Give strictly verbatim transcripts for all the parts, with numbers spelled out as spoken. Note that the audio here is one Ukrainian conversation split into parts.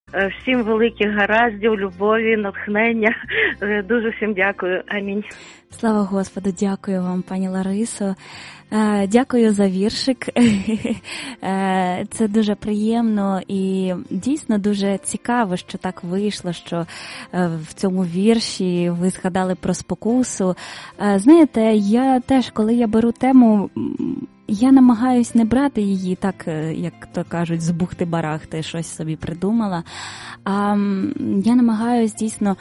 Всім великих гараздів, любові, натхнення. Дуже всім дякую. Амінь. Слава Господу, дякую вам, пані Ларисо. Дякую за віршик. Це дуже приємно і дійсно дуже цікаво, що так вийшло, що в цьому вірші ви згадали про спокусу. Знаєте, я теж, коли я беру тему, я намагаюсь не брати її так, як то кажуть, з бухти-барахти, щось собі придумала, а я намагаюсь дійсно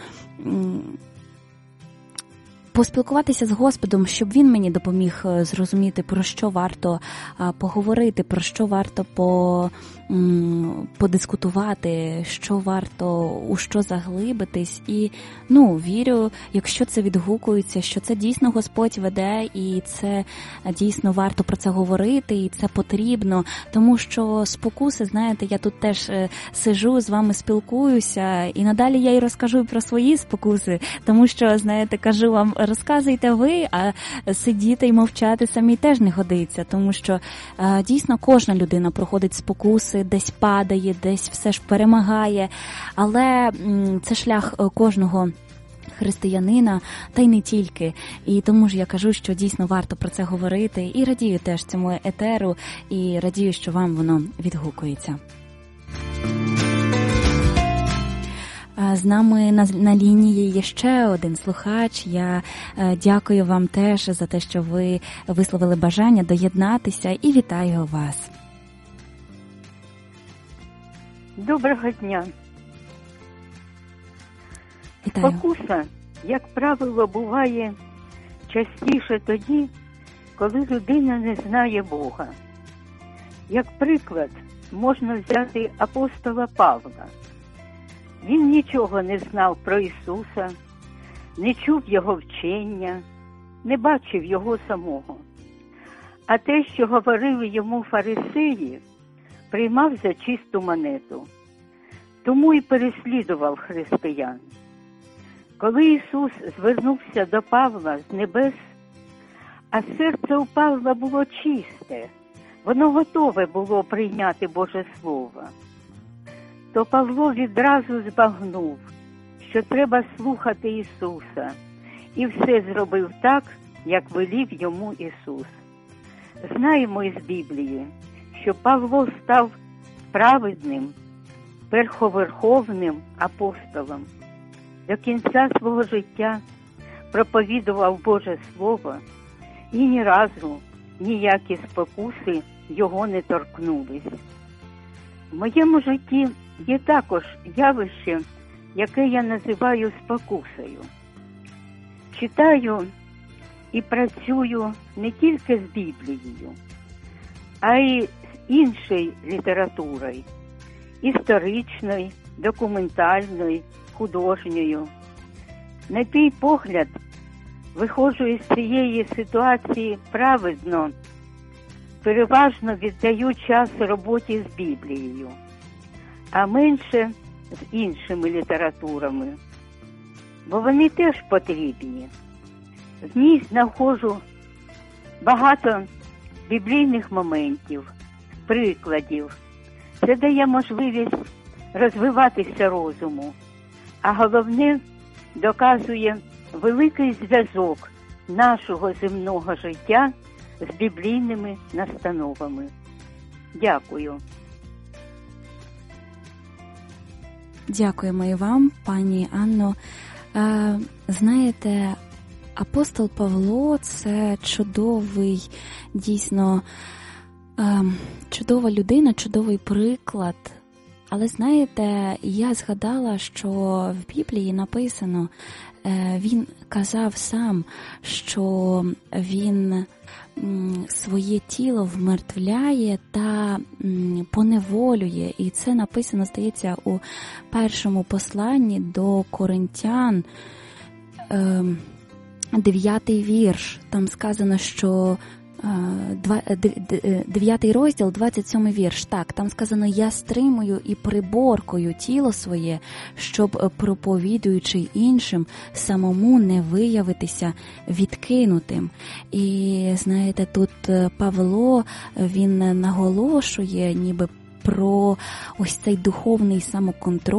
поспілкуватися з Господом, щоб Він мені допоміг зрозуміти, про що варто поговорити, про що варто по, подискутувати, що варто, у що заглибитись. І, ну, вірю, якщо це відгукується, що це дійсно Господь веде, і це дійсно варто про це говорити, і це потрібно. Тому що спокуси, знаєте, я тут теж сижу, з вами спілкуюся, і надалі я й розкажу про свої спокуси, тому що, знаєте, кажу вам, розказуйте ви, а сидіти і мовчати самі теж не годиться, тому що е, дійсно кожна людина проходить спокуси, десь падає, десь все ж перемагає, але м, це шлях кожного християнина, та й не тільки. І тому ж я кажу, що дійсно варто про це говорити, і радію теж цьому етеру, і радію, що вам воно відгукується. З нами на, на лінії є ще один слухач. Я е, дякую вам теж за те, що ви висловили бажання доєднатися, і вітаю вас. Доброго дня. Вітаю. Спокуса, як правило, буває частіше тоді, коли людина не знає Бога. Як приклад, можна взяти апостола Павла. Він нічого не знав про Ісуса, не чув Його вчення, не бачив Його самого. А те, що говорили йому фарисеї, приймав за чисту монету. Тому і переслідував християн. Коли Ісус звернувся до Павла з небес, а серце у Павла було чисте, воно готове було прийняти Боже Слово, то Павло відразу збагнув, що треба слухати Ісуса, і все зробив так, як велів йому Ісус. Знаємо із Біблії, що Павло став праведним, верховним апостолом. До кінця свого життя проповідував Боже Слово, і ні разу ніякі спокуси його не торкнулись. В моєму житті є також явище, яке я називаю спокусою. Читаю і працюю не тільки з Біблією, а й з іншою літературою, історичною, документальною, художньою. На твій погляд, виходжу із цієї ситуації праведно, переважно віддаю час роботі з Біблією, а менше з іншими літературами, бо вони теж потрібні. В ній знаходжу багато біблійних моментів, прикладів. Це дає можливість розвиватися розуму, а головне, доказує великий зв'язок нашого земного життя з біблійними настановами. Дякую. Дякуємо і вам, пані Анно. Е, знаєте, апостол Павло – це чудовий, дійсно, е, чудова людина, чудовий приклад. Але, знаєте, я згадала, що в Біблії написано, е, він казав сам, що він своє тіло вмертвляє та поневолює. І це написано, здається, у першому посланні до Коринтян, дев'ятий вірш. Там сказано, що дев'ятий розділ, двадцять сьомий вірш. Так, там сказано: «Я стримую і приборкую тіло своє, щоб, проповідуючи іншим, самому не виявитися відкинутим». І, знаєте, тут Павло, він наголошує ніби про ось цей духовний самоконтроль,